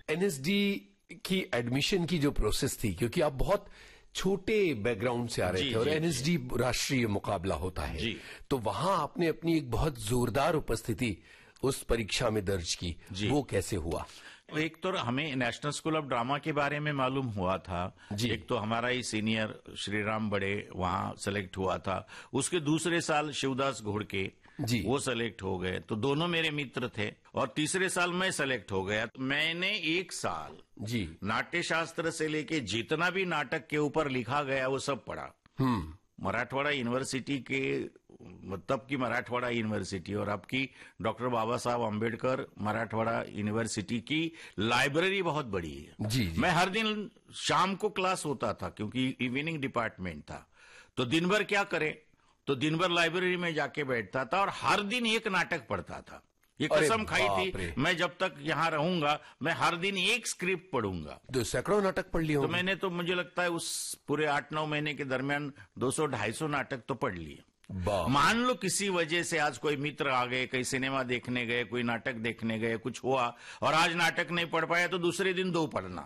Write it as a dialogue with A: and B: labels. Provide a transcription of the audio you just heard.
A: NSD की admission की जो प्रोसेस थी, क्योंकि आप बहुत छोटे बैकग्राउंड से आ रहे थे और एनएसडी राष्ट्रीय मुकाबला होता है, तो वहां आपने अपनी एक बहुत जोरदार उपस्थिति उस परीक्षा में दर्ज की, वो कैसे हुआ?
B: एक तो हमें नेशनल स्कूल ऑफ ड्रामा के बारे में मालूम हुआ था, एक तो हमारा ही सीनियर श्रीराम बड़े वहां सेलेक्ट हुआ था, उसके दूसरे साल शिवदास घोड़के वो सेलेक्ट हो गए, तो दोनों मेरे मित्र थे, और तीसरे साल मैं सेलेक्ट हो गया। मैंने एक साल नाट्य शास्त्र से लेके जितना भी नाटक के ऊपर लिखा गया वो सब पढ़ा। मराठवाड़ा यूनिवर्सिटी के, तब की मराठवाड़ा यूनिवर्सिटी और अब की डॉक्टर बाबा साहब अम्बेडकर मराठवाड़ा यूनिवर्सिटी की लाइब्रेरी बहुत बड़ी है। मैं हर दिन शाम को क्लास होता था क्योंकि इवनिंग डिपार्टमेंट था, तो दिन भर क्या करें, तो दिन भर लाइब्रेरी में जाके बैठता था और हर दिन एक नाटक पढ़ता था। ये कसम खाई थी, मैं जब तक यहाँ रहूंगा मैं हर दिन एक स्क्रिप्ट पढ़ूंगा।
A: तो सैकड़ों नाटक पढ़ लिए?
B: तो मैंने तो मुझे लगता है उस पूरे 8-9 महीने के दरमियान 200-250 नाटक तो पढ़ लिए। मान लो किसी वजह से आज कोई मित्र आ गए, कहीं सिनेमा देखने गए, कोई नाटक देखने गए, कुछ हुआ और आज नाटक नहीं पढ़ पाया, तो दूसरे दिन 2 पढ़ना।